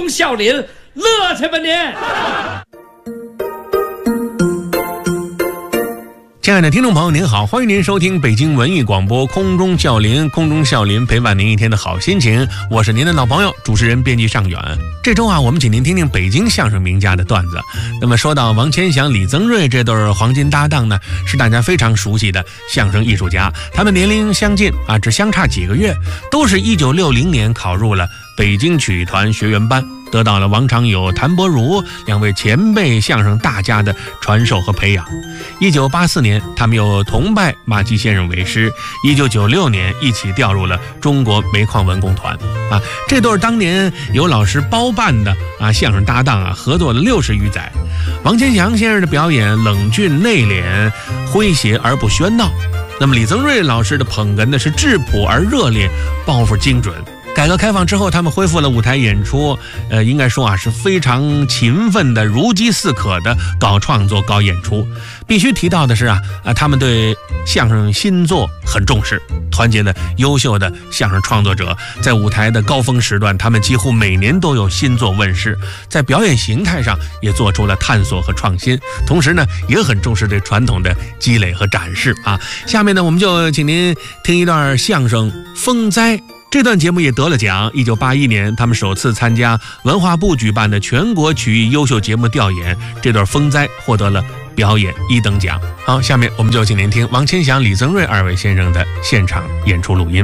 笑林，乐去吧您！ 亲爱的听众朋友您好，欢迎您收听北京文艺广播空中笑林，空中笑林陪伴您一天的好心情，我是您的老朋友主持人编辑尚远。这周我们请您听听北京相声名家的段子。那么说到王千祥、李增瑞这对黄金搭档呢，是大家非常熟悉的相声艺术家，他们年龄相近只相差几个月，都是1960年考入了北京曲艺团学员班，得到了王长友、谭伯如两位前辈相声大家的传授和培养。1984年他们又同拜马季先生为师，1996年一起调入了中国煤矿文工团这对当年由老师包办的相声搭档合作了60余载。王千祥先生的表演冷峻内敛，诙谐而不喧闹，那么李增瑞老师的捧哏是质朴而热烈，包袱精准。改革开放之后，他们恢复了舞台演出，应该说是非常勤奋的，如饥似渴的搞创作、搞演出。必须提到的是他们对相声新作很重视，团结了优秀的相声创作者，在舞台的高峰时段，他们几乎每年都有新作问世，在表演形态上也做出了探索和创新，同时呢，也很重视对传统的积累和展示下面呢，我们就请您听一段相声《风灾》。这段节目也得了奖。1981年，他们首次参加文化部举办的全国曲艺优秀节目调研，这段《风灾》获得了表演1等奖。好，下面我们就请您听王千祥、李增瑞二位先生的现场演出录音。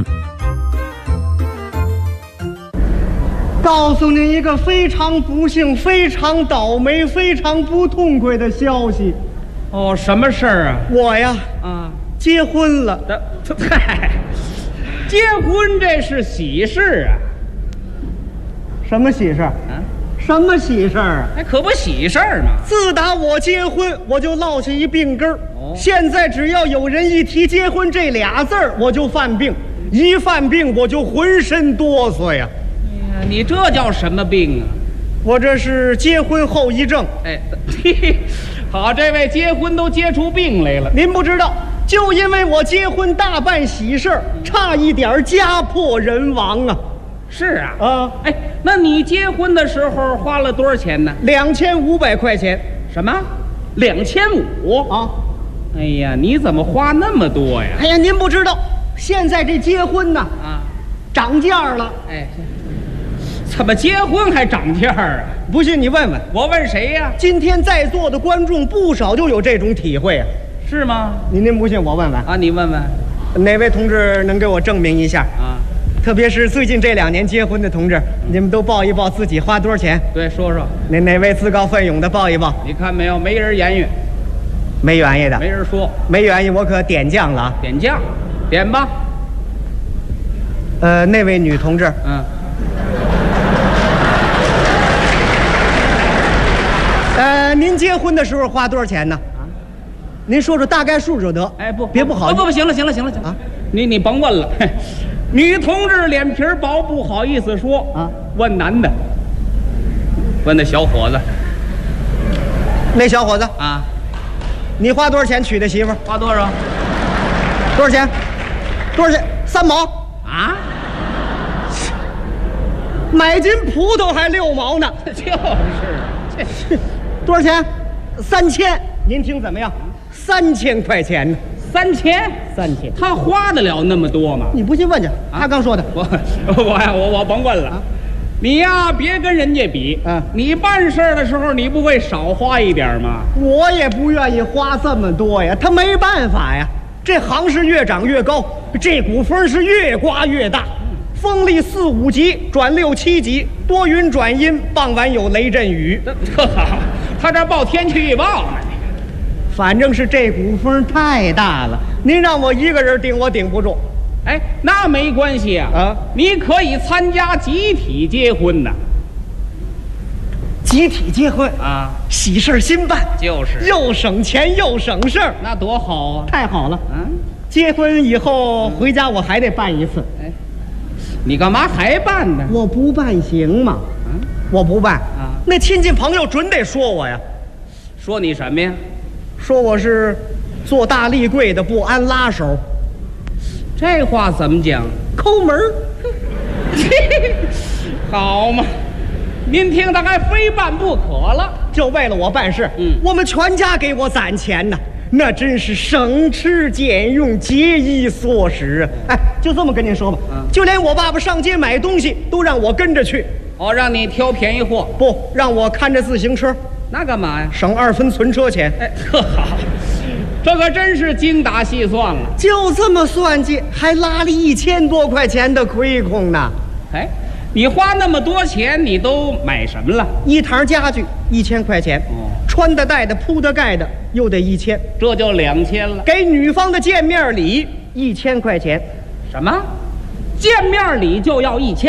告诉您一个非常不幸、非常倒霉、非常不痛快的消息。 什么事儿啊？ 我呀，结婚了。 嗨，结婚这是喜事什么喜事什么喜事可不喜事嘛。 自打我结婚，我就落下一病根现在只要有人一提结婚这俩字儿，我就犯病，一犯病我就浑身哆嗦呀。 你这叫什么病我这是结婚后遗症。 好，这位结婚都结出病来了。 您不知道，就因为我结婚大办喜事儿，差一点家破人亡是那你结婚的时候花了多少钱呢 ？2500块钱。 什么？2500哎呀，你怎么花那么多呀？ 哎呀，您不知道，现在这结婚涨价了。 怎么结婚还涨价不信你问问。 我问谁呀？ 今天在座的观众不少就有这种体会是吗？ 您不信我问问你问问哪位同志能给我证明一下特别是最近这2年结婚的同志，你们都报一报自己花多少钱。 对，说说哪位自告奋勇的报一报。 你看没有，没人言语， 没原因的， 没人说， 没原因我可点将了点将，点吧。 那位女同志您结婚的时候花多少钱呢？您说说大概数就得。别不好。 不，行了你甭问了。女同志脸皮薄，不好意思说问男的，问那小伙子。 那小伙子你花多少钱娶的媳妇？ 花多少？ 多少钱？3毛买斤葡萄还6毛呢。 就是多少钱？3000。您听怎么样？3000块钱呢 ？3000，他花得了那么多吗？ 你不信问去，他刚说的。 我甭问了你呀，别跟人家比你办事的时候，你不会少花一点吗？ 我也不愿意花这么多呀，他没办法呀。这行是越长越高，这股风是越刮越大，风力4、5级转6、7级，多云转阴，傍晚有雷阵雨。 好，他这报天气预报呢。 反正是这股风太大了，您让我一个人顶，我顶不住。 那没关系你可以参加集体结婚呢。 集体结婚喜事新办， 就是又省钱又省事儿， 那多好太好了结婚以后回家我还得办一次。 你干嘛还办呢？ 我不办行吗？我不办那亲戚朋友准得说我呀。 说你什么呀？ 说我是做大立柜的不安拉手。 这话怎么讲？ 抠门好嘛， 您听他还非办不可了， 就为了我办事。我们全家给我攒钱呢，那真是省吃俭用、节衣缩食啊！哎，就这么跟您说吧，就连我爸爸上街买东西都让我跟着去。 哦，让你挑便宜货， 不让我看着自行车， 那干嘛呀？ 省2分存车钱。 哎，特好，这可真是精打细算了。 就这么算计，还拉了1000多块钱的亏空呢。 哎，你花那么多钱，你都买什么了？ 一堂家具1000块钱，穿的、戴的、铺的、盖的又得1000， 这就2000了。 给女方的见面礼1000块钱。 什么？见面礼就要1000？